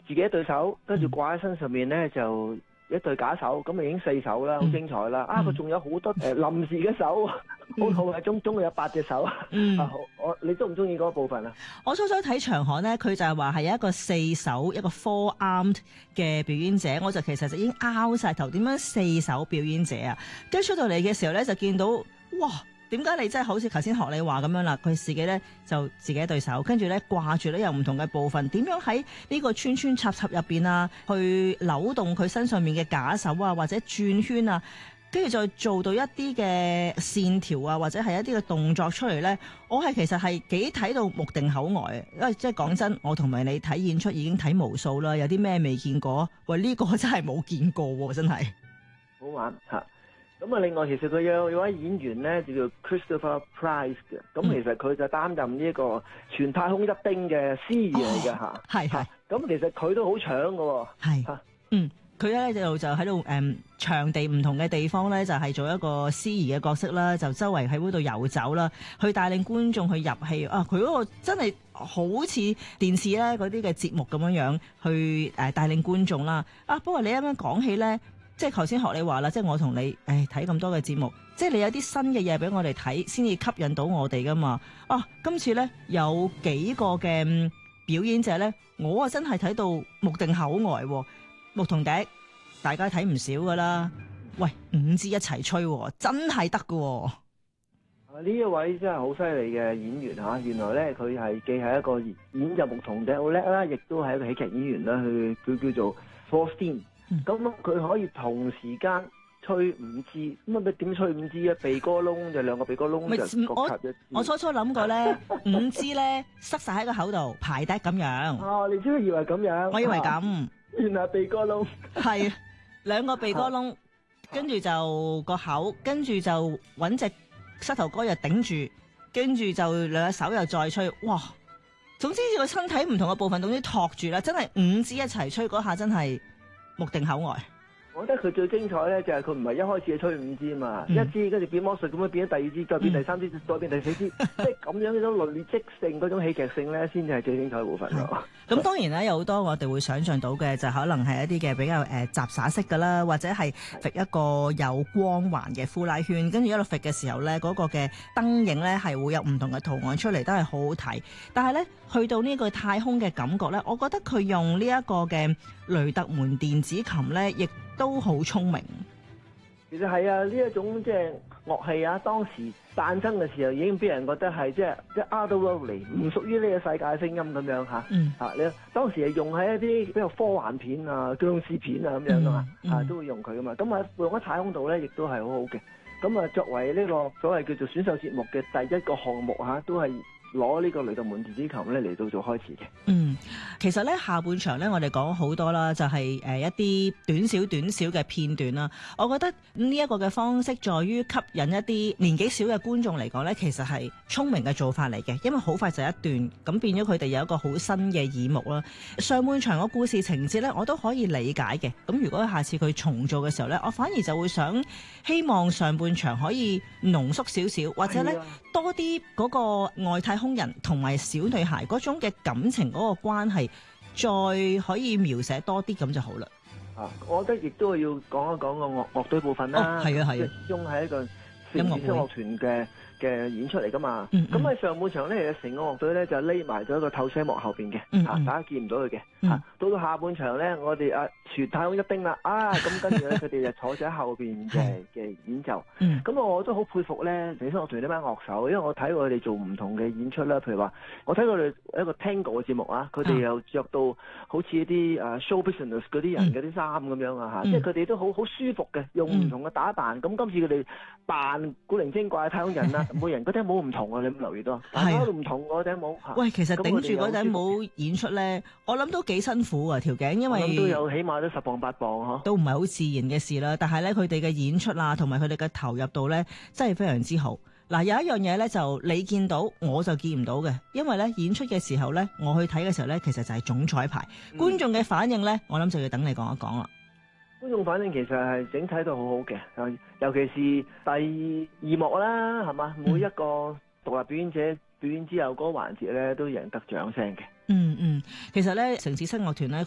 自己一對手，跟住掛喺身上面咧就一對假手，咁已經4手啦，好精彩啦！佢仲有好多臨時嘅手，好係總共有8隻手。你中唔中意嗰個部分啊？ 我初初睇長刊咧，佢就係話係有一個4手一個 four-armed 嘅表演者，我就其實就已經拗晒頭，點樣4手表演者啊？跟住出到嚟嘅時候咧，就見到哇！點解你真係好似頭先學你話咁樣啦？佢自己咧就自己對手，跟住咧掛住咧有唔同嘅部分，點樣喺呢個穿穿插插入邊啊，去扭動佢身上面嘅假手啊，或者轉圈啊，跟住再做到一啲嘅線條啊，或者係一啲嘅動作出嚟咧，我係其實係幾睇到目定口呆，因為即係講真，我同埋你睇演出已經睇無數啦，有啲咩未見過？喂，呢個真係冇見過喎，真係好玩嚇！咁另外其實佢有位演員咧，就叫 Christopher Price 嘅。咁其實佢就擔任呢個全太空一丁嘅司儀嚟嘅嚇。 係。 咁其實佢都好搶嘅喎。 係。佢咧就喺度場地唔同嘅地方咧，就係做一個司儀嘅角色啦，就周圍喺嗰度遊走啦，去帶領觀眾去入戲啊！佢嗰個真係好似電視咧嗰啲嘅節目咁樣去帶領觀眾啦。不過你啱啱講起咧。即係頭先學你話啦，即係我同你睇咁多嘅節目，即係你有啲新嘅嘢俾我哋睇，先至吸引到我哋噶嘛。今次咧有幾個嘅表演者咧，我啊真係睇到目定口呆。牧童笛大家睇唔少噶啦，喂，5支一齊吹，真係得噶。 呢一位真係好犀利嘅演員嚇，原來咧佢係既係一個演奏牧童笛好叻啦，亦都係一個喜劇演員啦。佢叫做 Faustin。咁佢可以同時間吹5支，咁啊點吹5支啊？鼻哥窿就2個鼻哥窿就各插一支。 我初初諗過咧，5支咧塞晒喺個口度排得咁樣。 你真係以為咁樣？ 我以為咁。 原來鼻哥窿係2個鼻哥窿，跟住就個口，跟住就揾隻膝頭哥又頂住，跟住就2隻手又再吹。哇！總之個身體唔同嘅部分總之托住啦，真係5支一齊吹嗰下真係目定口呆。 我覺得佢最精彩咧，就係佢唔係一開始係吹5支嘛，一支跟住變魔術咁樣變咗第2支，再變第3支，再變第4支，即係咁樣嗰種累積性、嗰種戲劇性咧，先至係最精彩嘅部分咯。 咁當然咧，有好多我哋會想像到嘅，就可能係一啲嘅比較雜耍式㗎啦，或者係揈一個有光環嘅呼拉圈，跟住一路揈嘅時候咧，嗰個嘅燈影咧係會有唔同嘅圖案出嚟，都係好好睇。但係咧，去到呢個太空嘅感覺咧，我覺得佢用呢一個嘅雷特門電子琴咧，亦都好聰明。 其實係啊，呢一種即係樂器啊，當時誕生嘅時候已經俾人覺得係即係 otherworldly，唔屬於呢個世界嘅聲音咁樣嚇。你當時係用喺一啲比較科幻片啊、殭屍片啊咁樣噶嘛，都會用佢噶嘛。咁用喺太空度咧，亦都係好好嘅。咁作為呢個所謂叫做選秀節目嘅第一個項目都係攞呢個雷特門電子琴咧嚟到做開始嘅。 其實咧下半場咧我哋講好多啦，就係一啲短小嘅片段啦。我覺得呢一個嘅方式在於吸引一啲年紀小嘅觀眾嚟講咧，其實係聰明嘅做法嚟嘅，因為好快就一段，咁變咗佢哋有一個好新嘅耳目啦。上半場個故事情節咧，我都可以理解嘅。咁如果下次佢重做嘅時候咧，我反而就會希望上半場可以濃縮少少，或者咧多啲嗰個外太空人同埋小女孩嗰種嘅感情嗰個關係，再可以描寫多啲咁就好啦。 我覺得亦都要講一講個樂隊部分啦。 係啊， 始終係一個城市聲樂團嘅演出嚟噶嘛。咁喺上半場咧，成個樂隊咧就匿埋咗一個透聲幕後邊嘅，大家見唔到佢嘅。到下半場咧，我哋全太空一丁啦，咁跟住咧佢哋就坐咗喺後邊嘅演奏。咁我都好佩服咧城市聲樂團呢班樂手，因為我睇過佢哋做唔同嘅演出啦。譬如話，我睇過佢哋一個 Tango 嘅節目佢哋又着到好似一啲show business 嗰啲人嗰啲衫咁樣即係佢哋都好舒服嘅，用唔同嘅打扮。咁今次佢哋扮古靈精怪嘅太空人啦，每人嗰頂帽唔同你有冇留意到？大家都唔同嗰頂帽。喂， 其實頂住嗰頂帽演出咧，我諗都幾辛苦啊條頸，因為都有起碼都10磅8磅都唔係好自然嘅事啦。但係咧，佢哋嘅演出同埋佢哋嘅投入度咧，真係非常之好。嗱，有一樣嘢咧，就你見到我就見唔到嘅，因為咧演出嘅時候咧，我去睇嘅時候咧，其實就係總彩排，觀眾嘅反應咧，我諗就要等你講一講啦。 觀眾反應其實係整體都好好嘅，尤其是第2幕啦，係嘛？每一個獨立表演者表演之後嗰個環節咧，都贏得掌聲嘅。 其實咧城市聲樂團咧，